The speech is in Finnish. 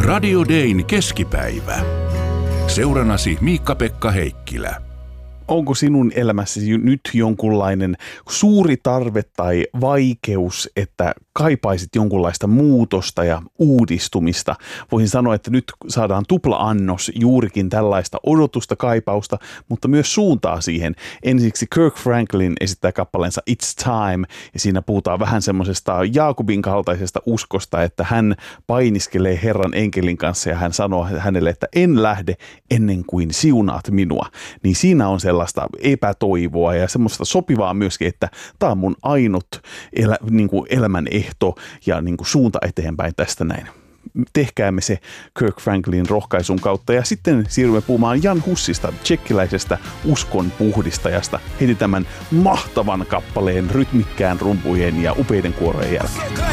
Radio Dayn keskipäivä. Seuranasi Miikka-Pekka Heikkilä. Onko sinun elämässäsi nyt jonkunlainen suuri tarve tai vaikeus, että kaipaisit jonkunlaista muutosta ja uudistumista? Voisin sanoa, että nyt saadaan tupla-annos juurikin tällaista odotusta, kaipausta, mutta myös suuntaa siihen. Ensiksi Kirk Franklin esittää kappaleensa It's Time, ja siinä puhutaan vähän semmoisesta Jaakobin kaltaisesta uskosta, että hän painiskelee Herran enkelin kanssa ja hän sanoo hänelle, että en lähde ennen kuin siunaat minua. Niin siinä on sellaista epätoivoa ja semmoista sopivaa myöskin, että tämä on mun ainut elämän ehto ja suunta eteenpäin tästä näin. Tehkäämme se Kirk Franklin rohkaisun kautta ja sitten siirrymme puhumaan Jan Hussista, tsekkiläisestä uskon puhdistajasta, heti tämän mahtavan kappaleen rytmikkään rumpujen ja upeiden kuorojen jälkeen.